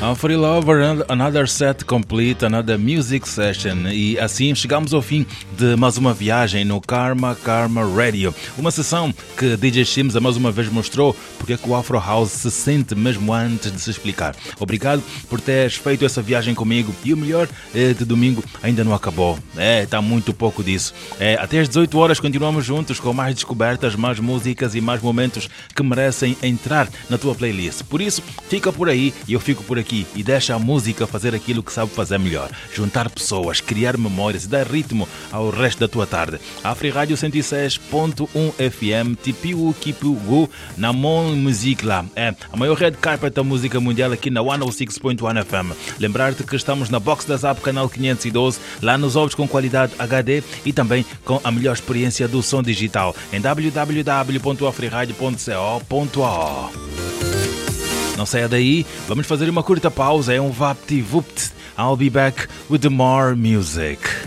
Free Lover, another set complete, another music session. E assim chegamos ao fim de mais uma viagem no Karma Radio. Uma sessão que DJ Shimza mais uma vez mostrou porque é que o Afro House se sente mesmo antes de se explicar. Obrigado por teres feito essa viagem comigo. E o melhor é de domingo ainda não acabou. Está muito pouco disso. Até às 18 horas continuamos juntos com mais descobertas, mais músicas e mais momentos que merecem entrar na tua playlist. Por isso, fica por aí e eu fico por aqui e deixa a música fazer aquilo que sabe fazer melhor. Juntar pessoas, criar memórias e dar ritmo ao resto da tua tarde. Afri Rádio 106.1 FM, Tipiu Kipugu, na Mon Musique lá. A maior red carpet da música mundial aqui na 106.1 FM. Lembrar-te que estamos na Box da Zap, canal 512. Lá nos ouves com qualidade HD e também com a melhor experiência do som digital em www.afriradio.co.ao. Não saia daí, vamos fazer uma curta pausa, é um Vapti Vupt. I'll be back with the more music.